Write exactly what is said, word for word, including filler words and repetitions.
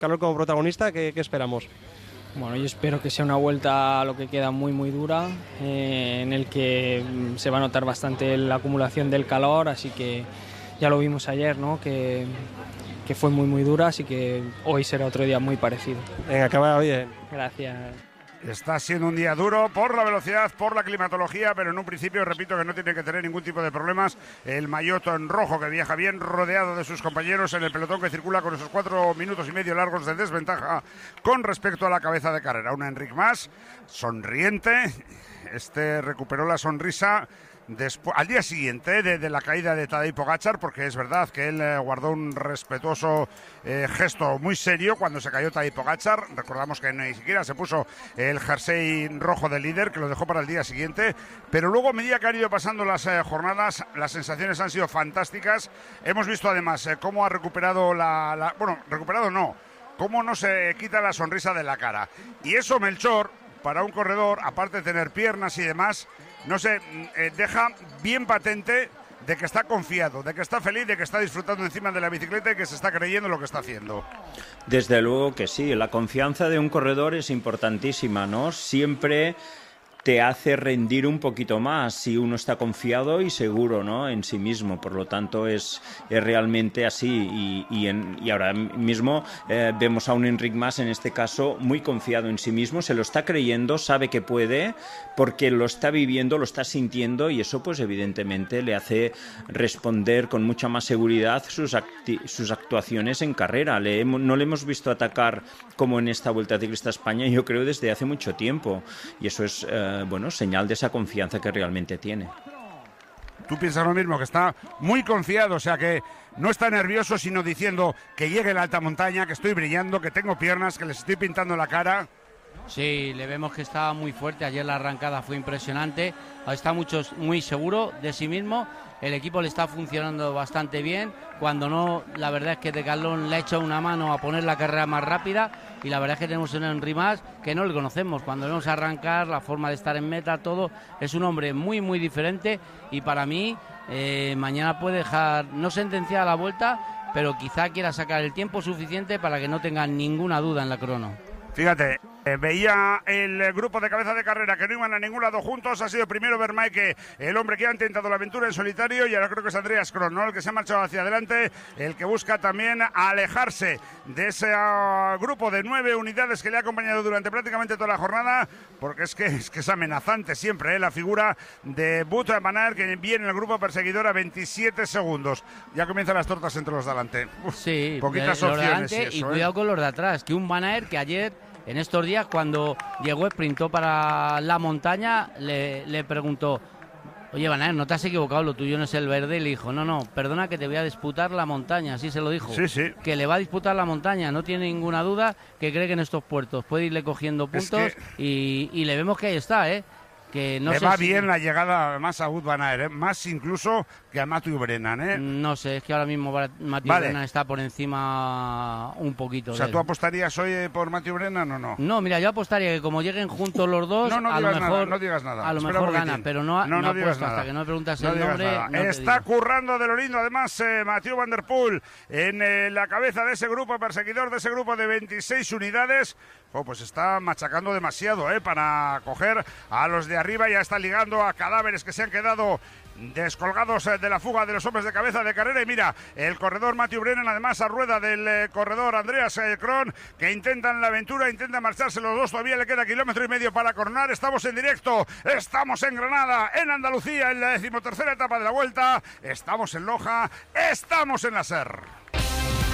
Carol como protagonista, ¿qué, qué esperamos? Bueno, yo espero que sea una vuelta a lo que queda muy muy dura, eh, en el que se va a notar bastante la acumulación del calor, así que ya lo vimos ayer, ¿no? Que, que fue muy muy dura, así que hoy será otro día muy parecido. Venga, que vaya bien. Gracias. Está siendo un día duro por la velocidad, por la climatología, pero en un principio, repito, que no tiene que tener ningún tipo de problemas. El maillot en rojo que viaja bien rodeado de sus compañeros en el pelotón que circula con esos cuatro minutos y medio largos de desventaja con respecto a la cabeza de carrera. Un Enric Mas, sonriente, este recuperó la sonrisa Después, al día siguiente de, de la caída de Tadej Pogačar, porque es verdad que él eh, guardó un respetuoso eh, gesto muy serio cuando se cayó Tadej Pogačar. Recordamos que ni siquiera se puso el jersey rojo de líder, que lo dejó para el día siguiente, pero luego a medida que han ido pasando las eh, jornadas, las sensaciones han sido fantásticas. Hemos visto además eh, cómo ha recuperado la, la... Bueno, recuperado no, cómo no se quita la sonrisa de la cara. Y eso, Melchor, para un corredor, aparte de tener piernas y demás, no sé, eh, deja bien patente de que está confiado, de que está feliz, de que está disfrutando encima de la bicicleta y que se está creyendo lo que está haciendo. Desde luego que sí, la confianza de un corredor es importantísima, ¿no? Siempre te hace rendir un poquito más si uno está confiado y seguro, ¿no?, en sí mismo. Por lo tanto, es, es realmente así. Y, y, en, y ahora mismo eh, vemos a un Enric Mas, en este caso, muy confiado en sí mismo, se lo está creyendo, sabe que puede, porque lo está viviendo, lo está sintiendo, y eso, pues evidentemente, le hace responder con mucha más seguridad sus, acti- sus actuaciones en carrera. Le hemos, no le hemos visto atacar como en esta Vuelta Ciclista a España, yo creo, desde hace mucho tiempo. Y eso es... Eh, bueno, señal de esa confianza que realmente tiene. Tú piensas lo mismo, que está muy confiado, o sea que no está nervioso, sino diciendo que llegue la alta montaña, que estoy brillando, que tengo piernas, que les estoy pintando la cara. Sí, le vemos que está muy fuerte, ayer la arrancada fue impresionante, está mucho, muy seguro de sí mismo, el equipo le está funcionando bastante bien, cuando no, la verdad es que Decathlon le ha hecho una mano a poner la carrera más rápida, y la verdad es que tenemos un Enric Mas que no le conocemos, cuando vemos arrancar, la forma de estar en meta, todo, es un hombre muy muy diferente, y para mí eh, mañana puede dejar, no sentenciada la vuelta, pero quizá quiera sacar el tiempo suficiente para que no tenga ninguna duda en la crono. Fíjate, eh, veía el grupo de cabeza de carrera que no iban a ningún lado juntos. Ha sido primero Vermaeke, el hombre que ha intentado la aventura en solitario, y ahora creo que es Andreas Kron, ¿no?, el que se ha marchado hacia adelante, el que busca también alejarse de ese uh, grupo de nueve unidades que le ha acompañado durante prácticamente toda la jornada, porque es que es, que es amenazante siempre, ¿eh?, la figura de Wout van Aert, que viene en el grupo perseguidor a veintisiete segundos. Ya comienzan las tortas entre los de delante. Uf, sí, poquitas de, opciones. Y, y, eso, y cuidado ¿eh? con los de atrás, que un Van Aert que ayer, en estos días, cuando llegó, sprintó para la montaña, le, le preguntó: oye, Van Aert, ¿no te has equivocado? Lo tuyo no es el verde. Y le dijo: no, no, perdona, que te voy a disputar la montaña. Así se lo dijo. Sí, sí. Que le va a disputar la montaña, no tiene ninguna duda, que cree que en estos puertos puede irle cogiendo puntos, es que... y, y le vemos que ahí está, ¿eh? Que no Le sé va si... bien la llegada además a Wout van Aert, ¿eh?, más incluso que a Mathieu Brennan, ¿eh? No sé, es que ahora mismo Mathieu vale. Brennan está por encima un poquito. O sea, de ¿tú apostarías hoy por Mathieu Brennan o no? No, mira, yo apostaría que como lleguen juntos los dos, no, no a lo mejor, nada, no digas nada. a lo Espera mejor gana, pero no, no, no, no apuesto nada. hasta que no me preguntas no el nombre. No Está currando de lo lindo, además, eh, Mathieu van der Poel en eh, la cabeza de ese grupo perseguidor, de ese grupo de veintiséis unidades. Oh, pues está machacando demasiado, ¿eh?, para coger a los de arriba. Ya está ligando a cadáveres que se han quedado descolgados de la fuga de los hombres de cabeza de carrera. Y mira, el corredor Mathieu Brennan, además a rueda del eh, corredor Andreas eh, Kron, que intentan la aventura, intentan marcharse los dos. Todavía le queda kilómetro y medio para coronar. Estamos en directo, estamos en Granada, en Andalucía, en la decimotercera etapa de la Vuelta. Estamos en Loja, estamos en la S E R.